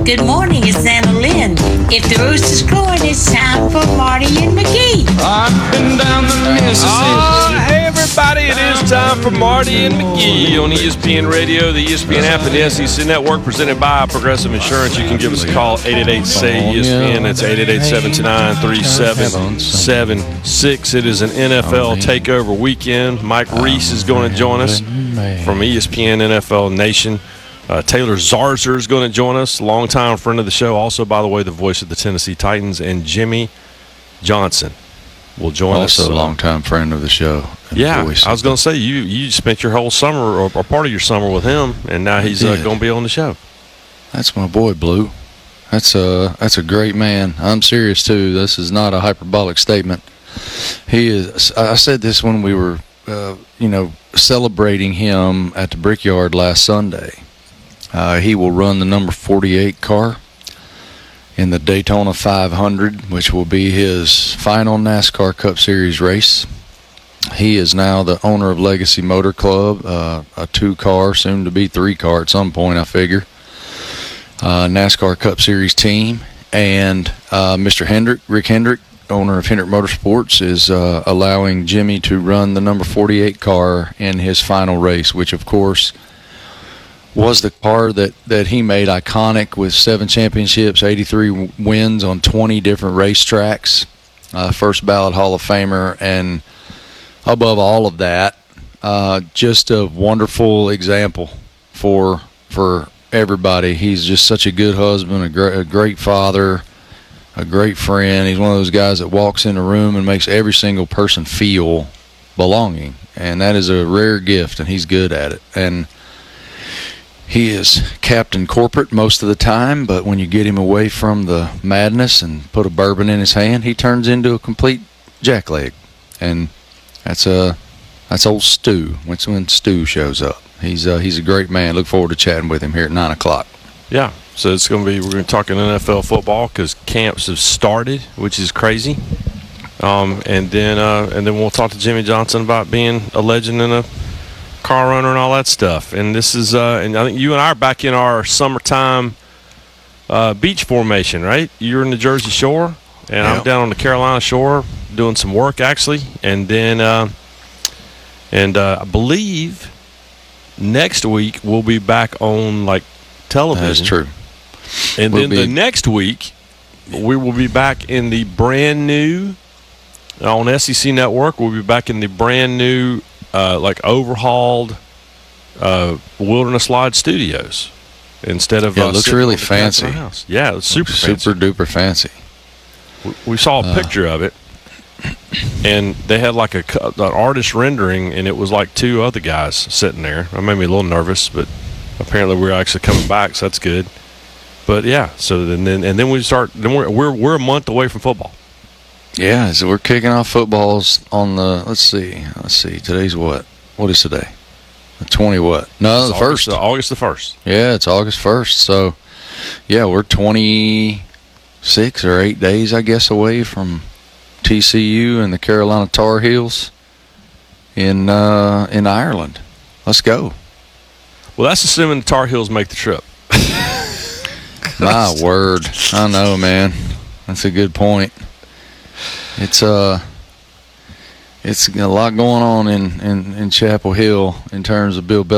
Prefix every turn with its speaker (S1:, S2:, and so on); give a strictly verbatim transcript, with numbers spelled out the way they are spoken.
S1: Good morning, it's Anna Lynn. If the rooster's crowing, it's time for Marty and McGee.
S2: I've been down the Mississippi.
S3: Oh, hey, everybody. It is time for Marty and McGee on E S P N Radio, the E S P N app, and the S E C Network, presented by Progressive Insurance. You can give us a call, eight eight eight, S A Y, E S P N. That's eight eight eight, seven two nine, three seven seven six. It is an N F L takeover weekend. Mike Reese is going to join us from E S P N N F L Nation. Uh, Taylor Zarzour is going to join us, longtime friend of the show. Also, by the way, the voice of the Tennessee Titans. And Jimmy Johnson will join
S4: also
S3: us.
S4: Also a longtime friend of the show.
S3: Yeah, I was going to say, you you spent your whole summer, or, or part of your summer with him, and now he's uh, going to be on the show.
S4: That's my boy, Blue. That's a, that's a great man. I'm serious, too. This is not a hyperbolic statement. He is. I said this when we were, uh, you know, celebrating him at the Brickyard last Sunday. Uh, he will run the number forty-eight car in the Daytona five hundred, which will be his final NASCAR Cup Series race. He is now the owner of Legacy Motor Club, uh, a two-car, soon-to-be three-car at some point, I figure, uh, NASCAR Cup Series team. And uh, Mister Hendrick, Rick Hendrick, owner of Hendrick Motorsports, is uh, allowing Jimmy to run the number forty-eight car in his final race, which, of course, was the car that, that he made iconic with seven championships, eighty-three wins on twenty different racetracks, uh, first ballot Hall of Famer, and above all of that, uh, just a wonderful example for for everybody. He's just such a good husband, a great, a great father, a great friend. He's one of those guys that walks in a room and makes every single person feel belonging, and that is a rare gift, and he's good at it. And he is Captain Corporate most of the time, but when you get him away from the madness and put a bourbon in his hand, he turns into a complete jackleg. And that's a that's old Stu. That's when Stu shows up. He's uh, he's a great man. Look forward to chatting with him here at nine o'clock.
S3: Yeah, so it's going to be, we're going to talk N F L football because camps have started, which is crazy. Um, and then uh, and then we'll talk to Jimmy Johnson about being a legend and a car runner and all that stuff. And this is uh and I think you and I are back in our summertime uh beach formation, right? You're in the Jersey Shore, and yep. I'm down on the Carolina Shore doing some work, actually. And then uh and uh I believe next week we'll be back on like television.
S4: That's true.
S3: And
S4: we'll
S3: then
S4: be-
S3: the next week we will be back in the brand new on S E C Network. We'll be back in the brand new Uh, like overhauled uh, Wilderness Lodge Studios instead of
S4: yeah,
S3: uh,
S4: it looks
S3: sitting
S4: really
S3: on the couch in
S4: fancy.
S3: the house. Yeah, it's super
S4: super
S3: fancy.
S4: duper fancy.
S3: We, we saw a
S4: Uh,
S3: picture of it, and they had like a an artist rendering, and it was like two other guys sitting there. That made me a little nervous, but apparently we're actually coming back, so that's good. But yeah, so then, then and then we start. Then we're we're we're a month away from football.
S4: Yeah, so we're kicking off footballs on the, let's see, let's see, today's what? What is today? The twenty what? No,
S3: It's
S4: the first.
S3: August, August the first.
S4: Yeah, it's August first. So, yeah, we're twenty-six or eight days, I guess, away from T C U and the Carolina Tar Heels in uh, in Ireland. Let's go.
S3: Well, that's assuming the Tar Heels make the trip.
S4: My word. I know, man. That's a good point. It's uh, it's a lot going on in, in, in Chapel Hill in terms of Bill Belichick.